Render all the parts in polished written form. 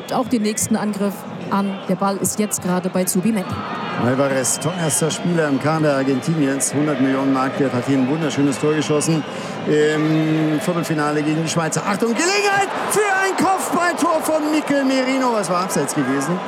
treibt auch den nächsten Angriff an. Der Ball ist jetzt gerade bei Zubimendi. Alvarez, teuerster Spieler im Kader Argentiniens, 100 Millionen Marktwert, hat hier ein wunderschönes Tor geschossen im Viertelfinale gegen die Schweizer. Achtung, Gelegenheit für ein Kopfballtor von Mikel Merino. Was war abseits gewesen?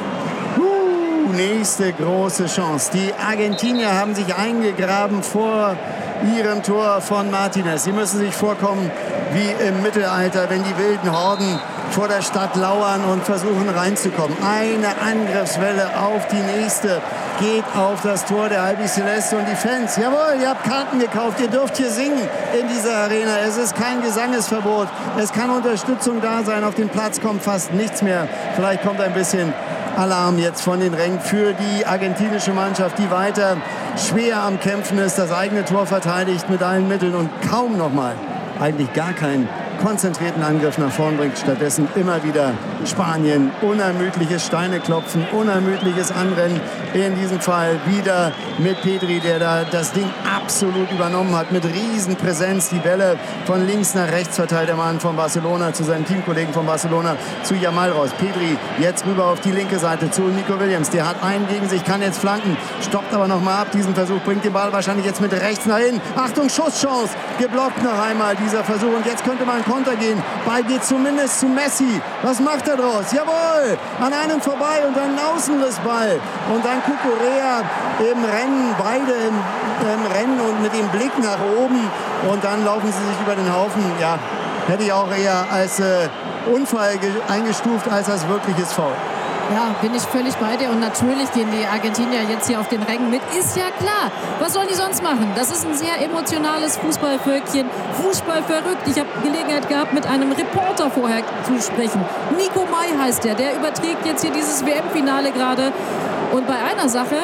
Nächste große Chance. Die Argentinier haben sich eingegraben vor ihrem Tor von Martinez. Sie müssen sich vorkommen wie im Mittelalter, wenn die wilden Horden vor der Stadt lauern und versuchen reinzukommen. Eine Angriffswelle auf die nächste geht auf das Tor der Albiceleste und die Fans. Jawohl, ihr habt Karten gekauft, ihr dürft hier singen in dieser Arena. Es ist kein Gesangesverbot, es kann Unterstützung da sein. Auf den Platz kommt fast nichts mehr. Vielleicht kommt ein bisschen Alarm jetzt von den Rängen für die argentinische Mannschaft, die weiter schwer am Kämpfen ist, das eigene Tor verteidigt mit allen Mitteln und kaum nochmal, eigentlich gar keinen konzentrierten Angriff nach vorn bringt. Stattdessen immer wieder Spanien, unermüdliches Steineklopfen, unermüdliches Anrennen. In diesem Fall wieder mit Pedri, der da das Ding absolut übernommen hat, mit Riesenpräsenz. Die Bälle von links nach rechts verteilt der Mann von Barcelona zu seinem Teamkollegen von Barcelona, zu Yamal raus. Pedri jetzt rüber auf die linke Seite zu Nico Williams. Der hat einen gegen sich, kann jetzt flanken, stoppt aber noch mal ab. Diesen Versuch bringt den Ball wahrscheinlich jetzt mit rechts nach hinten. Achtung, Schusschance, geblockt noch einmal dieser Versuch. Und jetzt könnte man Konter gehen. Ball geht zumindest zu Messi. Was macht er draus? Jawohl! An einem vorbei und dann ein Außenrissball. Und dann Cucurella im Rennen, beide im Rennen und mit dem Blick nach oben. Und dann laufen sie sich über den Haufen. Ja, hätte ich auch eher als Unfall eingestuft, als als wirkliches Foul. Ja, bin ich völlig bei dir. Und natürlich gehen die Argentinier jetzt hier auf den Rängen mit. Ist ja klar. Was sollen die sonst machen? Das ist ein sehr emotionales Fußballvölkchen. Fußball verrückt. Ich habe Gelegenheit gehabt, mit einem Reporter vorher zu sprechen. Nico May heißt der. Der überträgt jetzt hier dieses WM-Finale gerade. Und bei einer Sache,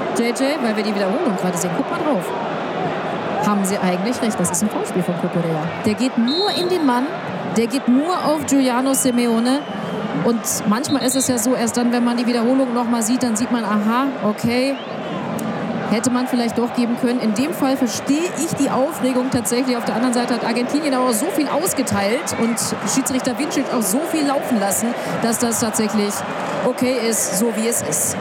JJ, weil wir die Wiederholung gerade sehen, guck mal drauf. Haben sie eigentlich recht. Das ist ein Foulspiel von Cucurella. Der geht nur in den Mann. Der geht nur auf Giuliano Simeone. Und manchmal ist es ja so, erst dann, wenn man die Wiederholung noch mal sieht, dann sieht man, aha, okay, hätte man vielleicht doch geben können. In dem Fall verstehe ich die Aufregung tatsächlich. Auf der anderen Seite hat Argentinien aber so viel ausgeteilt und Schiedsrichter Vincic auch so viel laufen lassen, dass das tatsächlich okay ist, so wie es ist.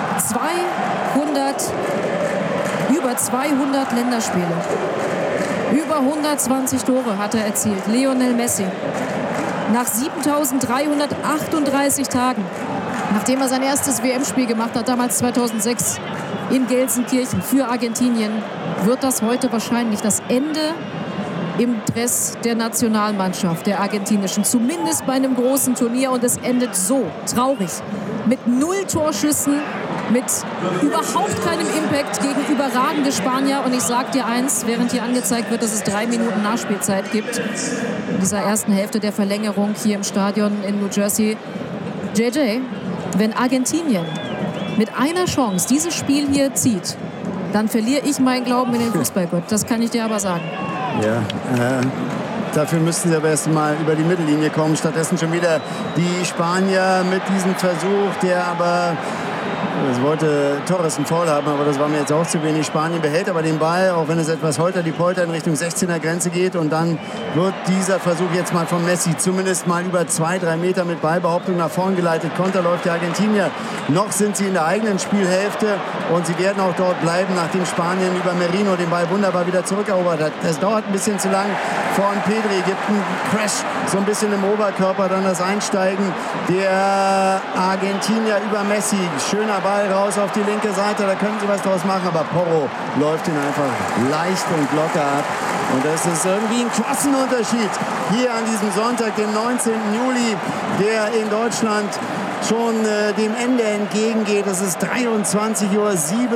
Über 200 Länderspiele. Über 120 Tore hat er erzielt. Lionel Messi. Nach 7.338 Tagen, nachdem er sein erstes WM-Spiel gemacht hat, damals 2006 in Gelsenkirchen für Argentinien, wird das heute wahrscheinlich das Ende im Dress der Nationalmannschaft, der argentinischen. Zumindest bei einem großen Turnier. Und es endet so traurig. Mit 0 Torschüssen, mit überhaupt keinem Impact gegen überragende Spanier. Und ich sage dir eins, während hier angezeigt wird, dass es 3 Minuten Nachspielzeit gibt, in dieser ersten Hälfte der Verlängerung hier im Stadion in New Jersey. JJ, wenn Argentinien mit einer Chance dieses Spiel hier zieht, dann verliere ich meinen Glauben in den Fußballgott. Das kann ich dir aber sagen. Ja, dafür müssten sie aber erst mal über die Mittellinie kommen. Stattdessen schon wieder die Spanier mit diesem Versuch, der aber... Das wollte Torres einen Foul haben, aber das war mir jetzt auch zu wenig. Spanien behält aber den Ball, auch wenn es etwas holter-die-polter in Richtung 16er Grenze geht. Und dann wird dieser Versuch jetzt mal von Messi zumindest mal über 2-3 Meter mit Ballbehauptung nach vorn geleitet. Konter läuft der Argentinier. Noch sind sie in der eigenen Spielhälfte und sie werden auch dort bleiben, nachdem Spanien über Merino den Ball wunderbar wieder zurückerobert hat. Das dauert ein bisschen zu lang. Von Pedri gibt einen Crash, so ein bisschen im Oberkörper, dann das Einsteigen der Argentinier über Messi. Schöner Ball raus auf die linke Seite, da können sie was draus machen, aber Porro läuft ihn einfach leicht und locker ab. Und das ist irgendwie ein Klassenunterschied hier an diesem Sonntag, dem 19. Juli, der in Deutschland schon dem Ende entgegengeht. Es ist 23:37 Uhr.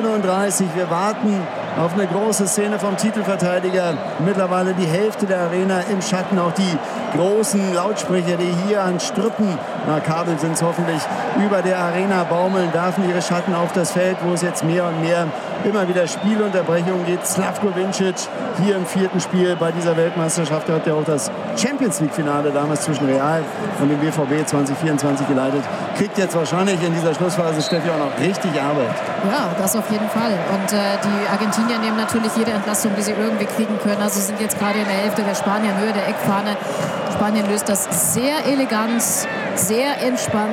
Wir warten auf eine große Szene vom Titelverteidiger. Mittlerweile die Hälfte der Arena im Schatten. Auch die großen Lautsprecher, die hier an Strippen, Kabel sind es hoffentlich, über der Arena baumeln, werfen ihre Schatten auf das Feld, wo es jetzt mehr und mehr immer wieder Spielunterbrechungen gibt. Slavko Vincic hier im 4. Spiel bei dieser Weltmeisterschaft. Er hat ja auch das Champions-League-Finale damals zwischen Real und dem BVB 2024 geleitet. Kriegt jetzt wahrscheinlich in dieser Schlussphase, Steffi, auch noch richtig Arbeit. Ja, das auf jeden Fall. Und die Argentinier nehmen natürlich jede Entlastung, die sie irgendwie kriegen können. Also sind jetzt gerade in der Hälfte der Spanier in Höhe der Eckfahne. Spanien löst das sehr elegant, sehr entspannt.